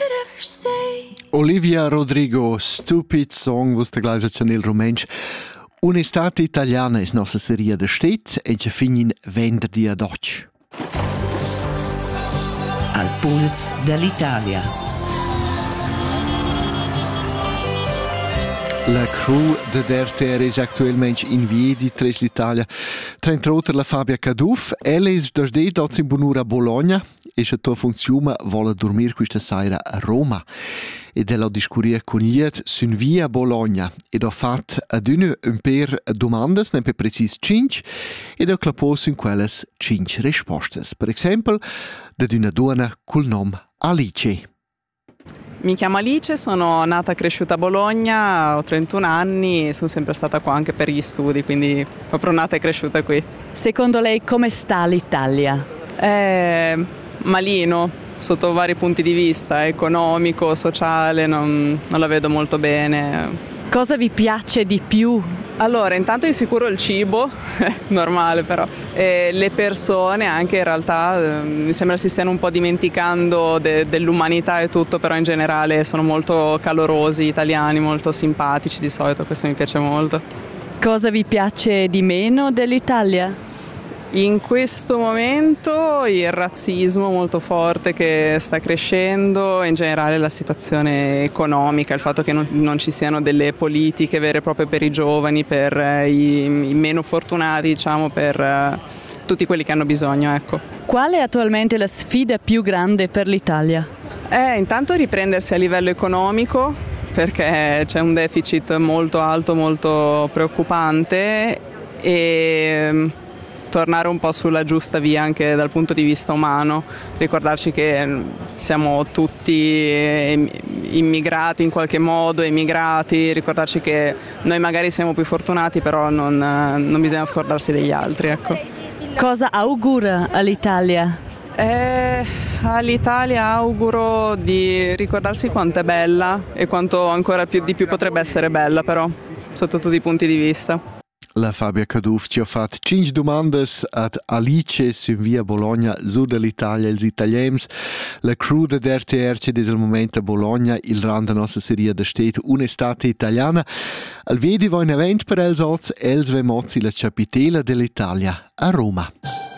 ever say. Olivia Rodrigo, Stupid Song, vos te gleisa Chanel Romensch. Un'estate italiana es nostra serie de stet e ci finin venerdì ad oggi. Al puls dell'Italia. La crew de RTR es actualmente in viedi tres l'Italia. Tra l'altro la Fabia Caduf, ella es da sdet in Bonura a Bologna e a tua funzione vuole dormire questa sera a Roma. Ed ella discuria con Liet sun via a Bologna ed ha fatto ad un per domandas, ne per precis 5, ed ha clapos in quelles 5 rispostas. Per esempio, da una donna col nome Alice. Mi chiamo Alice, sono nata e cresciuta a Bologna, ho 31 anni e sono sempre stata qua anche per gli studi, quindi proprio nata e cresciuta qui. Secondo lei come sta l'Italia? Malino, sotto vari punti di vista, economico, sociale, non la vedo molto bene. Cosa vi piace di più? Allora, intanto di sicuro il cibo, normale però, e le persone anche in realtà mi sembra si stiano un po' dimenticando dell'umanità e tutto, però in generale sono molto calorosi, italiani, molto simpatici di solito, questo mi piace molto. Cosa vi piace di meno dell'Italia? In questo momento il razzismo molto forte che sta crescendo, in generale la situazione economica, il fatto che non ci siano delle politiche vere e proprie per i giovani, per i meno fortunati, diciamo, per tutti quelli che hanno bisogno, ecco. Qual è attualmente la sfida più grande per l'Italia? Intanto riprendersi a livello economico, perché c'è un deficit molto alto, molto preoccupante, e tornare un po' sulla giusta via anche dal punto di vista umano, ricordarci che siamo tutti immigrati in qualche modo, emigrati, ricordarci che noi magari siamo più fortunati, però non bisogna scordarsi degli altri, ecco. Cosa augura all'Italia? All'Italia auguro di ricordarsi quanto è bella e quanto ancora di più potrebbe essere bella, però sotto tutti i punti di vista. La Fabia Caduf ci ha fatto 5 domande ad Alice su via Bologna, su dell'Italia, els italiens. La crew de RTR c'è del momento a Bologna, il randa nostra serie de stet un'estate italiana. Al vedi va un event per els oz, els ve mozzi la capitela dell'Italia a Roma.